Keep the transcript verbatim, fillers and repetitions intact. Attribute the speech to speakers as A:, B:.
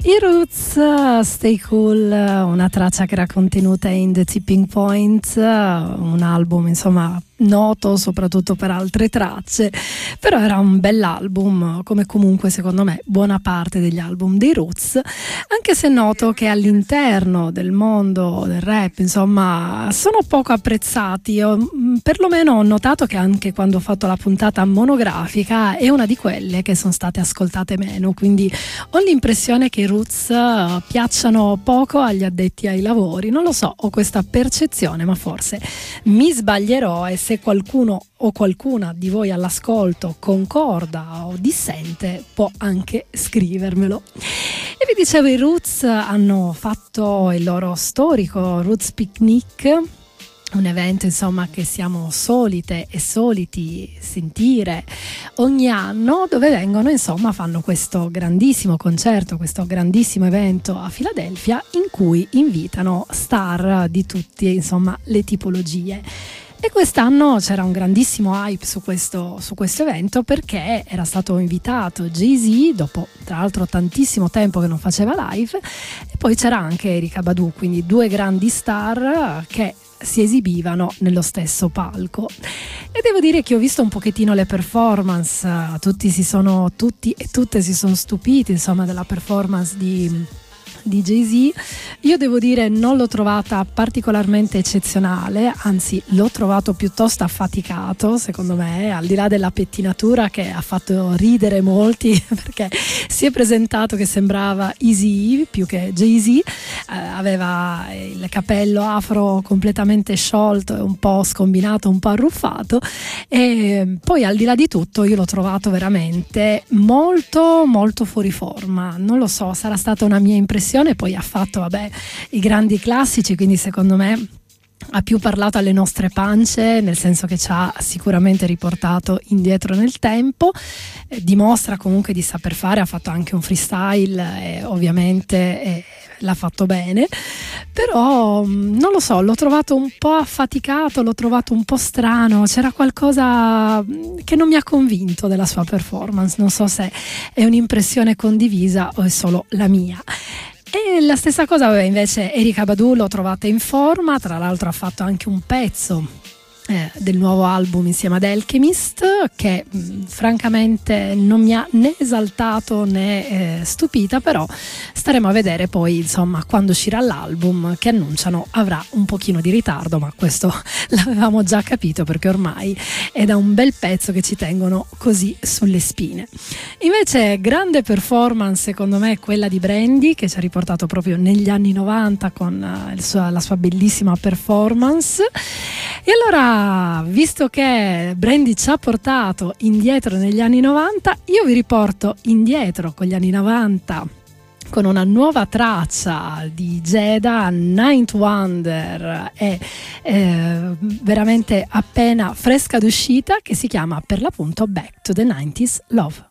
A: I Roots, Stay Cool, una traccia che era contenuta in The Tipping Point, un album insomma noto soprattutto per altre tracce, però era un bell'album, come comunque secondo me buona parte degli album dei Roots, anche se noto che all'interno del mondo del rap insomma sono poco apprezzati. Io, perlomeno ho notato che anche quando ho fatto la puntata monografica è una di quelle che sono state ascoltate meno, quindi ho l'impressione che i Roots uh, piacciono poco agli addetti ai lavori. Non lo so, ho questa percezione, ma forse mi sbaglierò, e se qualcuno o qualcuna di voi all'ascolto concorda o dissente può anche scrivermelo. E vi dicevo, i Roots hanno fatto il loro storico Roots Picnic, un evento insomma che siamo solite e soliti sentire ogni anno, dove vengono insomma fanno questo grandissimo concerto, questo grandissimo evento a Filadelfia, in cui invitano star di tutte insomma le tipologie. E quest'anno c'era un grandissimo hype su questo, su questo evento, perché era stato invitato Jay-Z dopo tra l'altro tantissimo tempo che non faceva live, e poi c'era anche Erykah Badu, quindi due grandi star che si esibivano nello stesso palco. E devo dire che ho visto un pochettino le performance, tutti si sono tutti e tutte si sono stupiti insomma della performance di di Jay-Z. Io devo dire non l'ho trovata particolarmente eccezionale, anzi l'ho trovato piuttosto affaticato, secondo me, al di là della pettinatura che ha fatto ridere molti perché si è presentato che sembrava Eazy più che Jay-Z, eh, aveva il capello afro completamente sciolto e un po' scombinato, un po' arruffato, e poi al di là di tutto io l'ho trovato veramente molto molto fuori forma. Non lo so, sarà stata una mia impressione. Poi ha fatto vabbè i grandi classici, quindi secondo me ha più parlato alle nostre pance, nel senso che ci ha sicuramente riportato indietro nel tempo, eh, dimostra comunque di saper fare, ha fatto anche un freestyle e ovviamente eh, l'ha fatto bene, però non lo so, l'ho trovato un po' affaticato, l'ho trovato un po' strano, c'era qualcosa che non mi ha convinto della sua performance. Non so se è un'impressione condivisa o è solo la mia. E la stessa cosa, vabbè, invece Erykah Badu l'ho trovata in forma, tra l'altro ha fatto anche un pezzo Eh, del nuovo album insieme ad Alchemist, che mh, francamente non mi ha né esaltato né eh, stupita, però staremo a vedere poi insomma quando uscirà l'album, che annunciano avrà un pochino di ritardo, ma questo l'avevamo già capito perché ormai è da un bel pezzo che ci tengono così sulle spine. Invece grande performance secondo me è quella di Brandy, che ci ha riportato proprio negli anni novanta con uh, il suo, la sua bellissima performance. E allora, visto che Brandy ci ha portato indietro negli anni novanta, io vi riporto indietro con gli anni novanta con una nuova traccia di Jada, Ninth Wonder, è eh, veramente appena fresca d'uscita, che si chiama per l'appunto Back to the nineties Love.